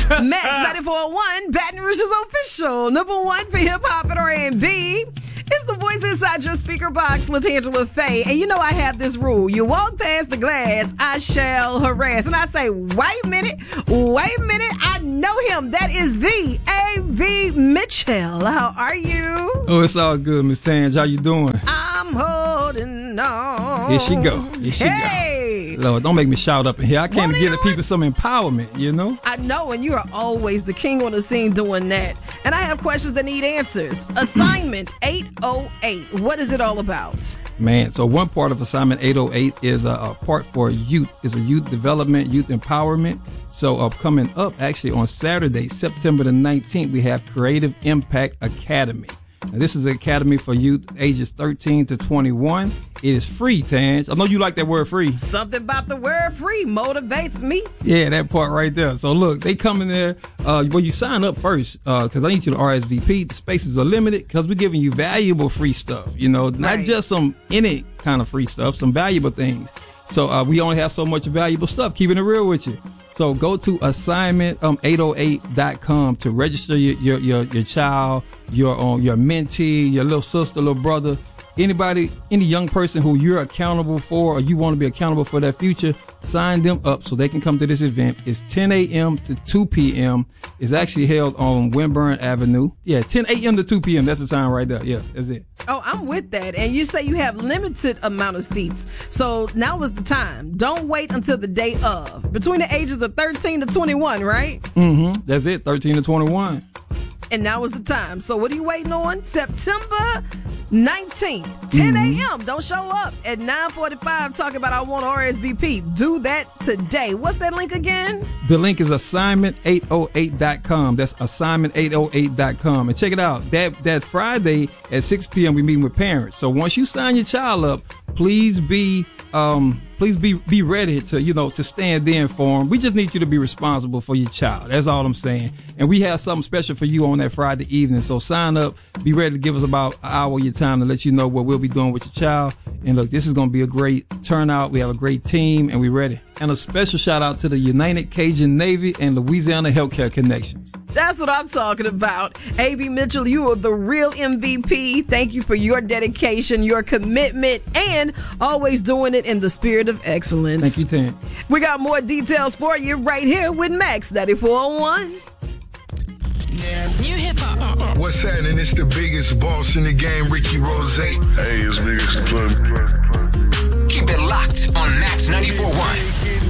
Max 94.1, Baton Rouge's official number one for hip hop and R&B. It's the voice inside your speaker box, LaTangela Faye. And you know I have this rule. You walk past the glass, I shall harass. And I say, wait a minute, I know him. That is the A.V. Mitchell. How are you? Oh, it's all good, Miss Tange. How you doing? I'm holding on. Here she go. Lord, don't make me shout up in here. I came to give the people some empowerment, you know? I know, and you are always the king on the scene doing that. And I have questions that need answers. Assignment 808. What is it all about? Man, so one part of Assignment 808 is a part for youth. It's a youth development, youth empowerment. So coming up, actually, on Saturday, September the 19th, we have Creative Impact Academy. Now, this is an academy for youth ages 13 to 21. It is free, Tange. I know you like that word free. Something about the word free motivates me. Yeah, that part right there. So look, they come in there. Well, you sign up first because I need you to RSVP. The spaces are limited because we're giving you valuable free stuff. You know, not just some any kind of free stuff, some valuable things. So we only have so much valuable stuff, keeping it real with you. So go to assignment808.com to register your child, your mentee, your little sister, little brother, any young person who you're accountable for or you want to be accountable for their future. Sign them up so they can come to this event. It's 10 a.m. to 2 p.m. It's actually held on Winburn Avenue. Yeah, 10 a.m. to 2 p.m. That's the time right there. Yeah, that's it. Oh, I'm with that. And you say you have limited amount of seats. So now is the time. Don't wait until the day of. Between the ages of 13 to 21, right? Mm-hmm. That's it, 13 to 21. And now is the time. So what are you waiting on? September 19th, 10 a.m. Don't show up at 9:45 talking about I want RSVP. Do that today. What's that link again? The link is assignment808.com. That's assignment808.com. And check it out. That Friday at 6 p.m. we meeting with parents. So once you sign your child up, please be ready to stand in for them. We just need you to be responsible for your child. That's all I'm saying. And we have something special for you on that Friday evening. So sign up, be ready to give us about an hour of your time to let you know what we'll be doing with your child. And look, this is going to be a great turnout. We have a great team and we're ready. And a special shout out to the United Cajun Navy and Louisiana Healthcare Connections. That's what I'm talking about. A.V. Mitchell, you are the real MVP. Thank you for your dedication, your commitment, and always doing it in the spirit of excellence. Thank you, Tam. We got more details for you right here with Max 94.1. New hip hop. What's happening? It's the biggest boss in the game, Ricky Rose. Hey, it's biggest. Keep it locked on Max 94.1.